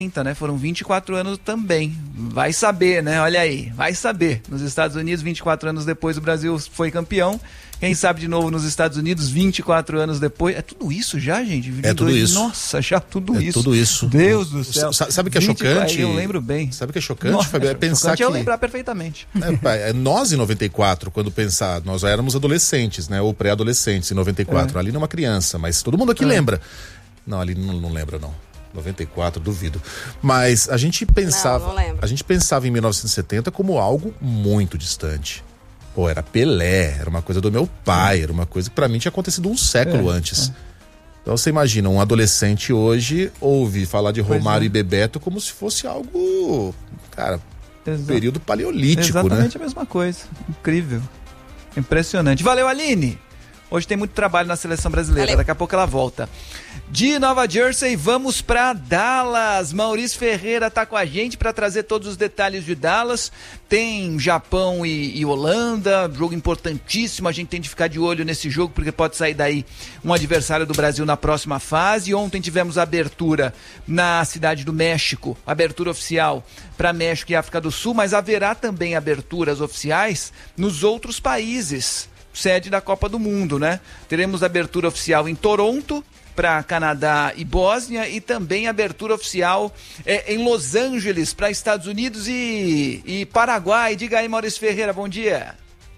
né? Foram 24 anos também. Vai saber, né? Olha aí, vai saber. Nos Estados Unidos, 24 anos depois, o Brasil foi campeão. Quem sabe de novo nos Estados Unidos, 24 anos depois. É tudo isso já, gente? É tudo isso. Nossa, já tudo isso. É tudo isso. Deus do céu. Sabe o que é chocante? Eu lembro bem. Sabe o que é chocante, Fabio? É pensar chocante que... eu lembrar perfeitamente. Nós, em 94, quando pensar, nós já éramos adolescentes, né? Ou pré-adolescentes em 94. Ali não é uma criança, mas todo mundo aqui lembra. Não, ali não lembra, não. 94, duvido. Mas a gente pensava, a gente pensava em 1970 como algo muito distante. Pô, era Pelé, era uma coisa do meu pai, era uma coisa que pra mim tinha acontecido um século antes. Então você imagina, um adolescente hoje ouve falar de Romário e Bebeto como se fosse algo, cara, período paleolítico, exatamente, né? A mesma coisa. Incrível. Impressionante. Valeu, Aline! Hoje tem muito trabalho na seleção brasileira. Valeu. Daqui a pouco ela volta. De Nova Jersey, vamos para Dallas. Maurício Ferreira está com a gente para trazer todos os detalhes de Dallas. Tem Japão e Holanda, jogo importantíssimo. A gente tem de ficar de olho nesse jogo, porque pode sair daí um adversário do Brasil na próxima fase. Ontem tivemos a abertura na cidade do México, abertura oficial para México e África do Sul, mas haverá também aberturas oficiais nos outros países, sede da Copa do Mundo, né? Teremos abertura oficial em Toronto para Canadá e Bósnia, e também abertura oficial em Los Angeles para Estados Unidos e Paraguai. Diga aí, Maurício Ferreira, bom dia.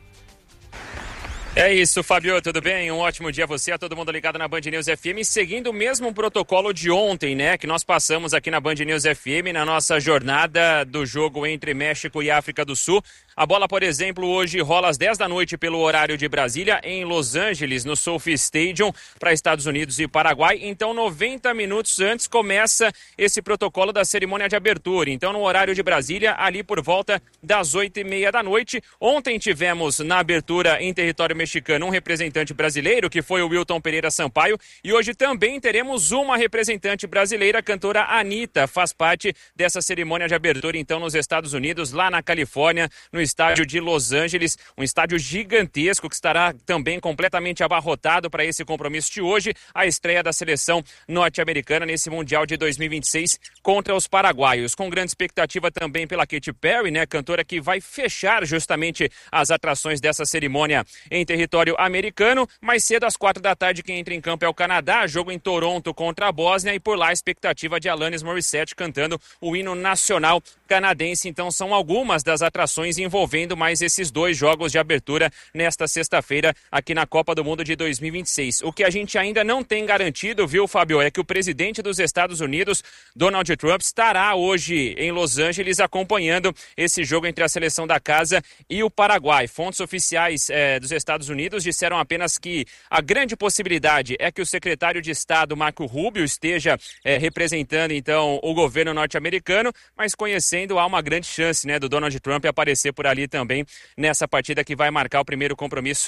É isso, Fabio, tudo bem? Um ótimo dia a você, a todo mundo ligado na Band News FM, seguindo o mesmo protocolo de ontem, né, que nós passamos aqui na Band News FM, na nossa jornada do jogo entre México e África do Sul. A bola, por exemplo, hoje rola às 10 da noite pelo horário de Brasília, em Los Angeles, no SoFi Stadium, para Estados Unidos e Paraguai. Então, 90 minutos antes começa esse protocolo da cerimônia de abertura. Então, no horário de Brasília, ali por volta das 8h30 da noite. Ontem tivemos na abertura em território mexicano um representante brasileiro, que foi o Wilton Pereira Sampaio, e hoje também teremos uma representante brasileira, a cantora Anitta, faz parte dessa cerimônia de abertura, então, nos Estados Unidos, lá na Califórnia, no estádio de Los Angeles, um estádio gigantesco que estará também completamente abarrotado para esse compromisso de hoje, a estreia da seleção norte-americana nesse Mundial de 2026 contra os paraguaios, com grande expectativa também pela Katy Perry, né, cantora que vai fechar justamente as atrações dessa cerimônia em território americano. Mais cedo, às 4 da tarde, quem entra em campo é o Canadá, jogo em Toronto contra a Bósnia, e por lá a expectativa de Alanis Morissette cantando o hino nacional canadense. Então são algumas das atrações envolvendo mais esses dois jogos de abertura nesta sexta-feira aqui na Copa do Mundo de 2026. O que a gente ainda não tem garantido, viu, Fábio, é que o presidente dos Estados Unidos, Donald Trump, estará hoje em Los Angeles acompanhando esse jogo entre a seleção da casa e o Paraguai. Fontes oficiais dos Estados Unidos disseram apenas que a grande possibilidade é que o secretário de Estado, Marco Rubio, esteja representando então o governo norte-americano, mas conhecendo, há uma grande chance, né, do Donald Trump aparecer por ali também nessa partida que vai marcar o primeiro compromisso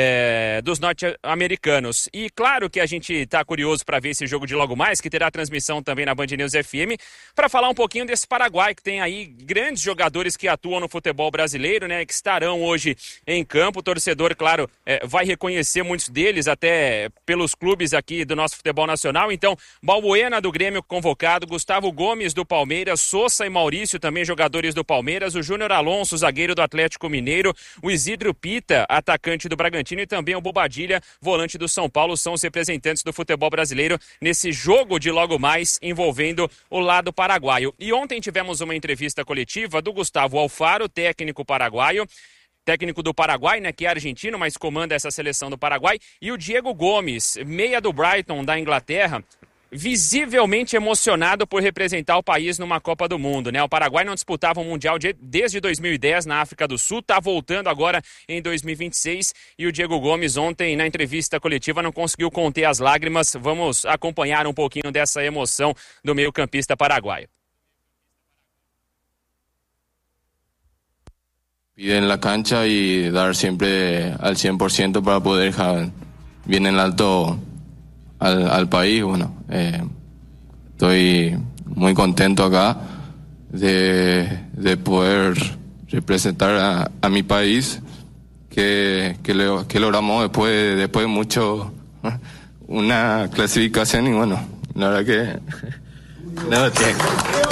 dos norte-americanos. E claro que a gente está curioso para ver esse jogo de logo mais, que terá transmissão também na Band News FM, para falar um pouquinho desse Paraguai, que tem aí grandes jogadores que atuam no futebol brasileiro, né, que estarão hoje em campo. O torcedor, claro, vai reconhecer muitos deles, até pelos clubes aqui do nosso futebol nacional. Então, Balbuena do Grêmio convocado, Gustavo Gomes do Palmeiras, Sousa e Maurício também jogadores do Palmeiras, o Júnior Alonso, zagueiro do Atlético Mineiro, o Isidro Pita, atacante do Bragantino, e também o Bobadilha, volante do São Paulo, são os representantes do futebol brasileiro nesse jogo de logo mais envolvendo o lado paraguaio. E ontem tivemos uma entrevista coletiva do Gustavo Alfaro, técnico paraguaio, técnico do Paraguai, né, que é argentino, mas comanda essa seleção do Paraguai, e o Diego Gomes, meia do Brighton da Inglaterra, visivelmente emocionado por representar o país numa Copa do Mundo, né? O Paraguai não disputava um Mundial desde 2010 na África do Sul, tá voltando agora em 2026, e o Diego Gomes ontem na entrevista coletiva não conseguiu conter as lágrimas. Vamos acompanhar um pouquinho dessa emoção do meio-campista paraguaio. Pide en la cancha y dar siempre al 100% para poder dejar bien en alto al país. Bueno, estoy muy contento acá de poder representar a mi país, que logramos después de mucho una clasificación, y bueno, la verdad que No, tiene.